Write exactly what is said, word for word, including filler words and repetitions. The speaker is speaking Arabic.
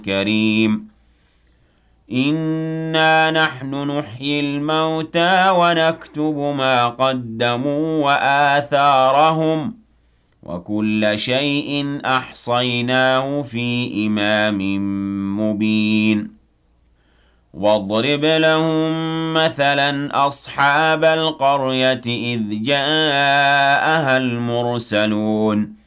كريم إنا نحن نحيي الموتى ونكتب ما قدموا وآثارهم وكل شيء أحصيناه في إمام مبين واضرب لهم مثلا أصحاب القرية إذ جاءها المرسلون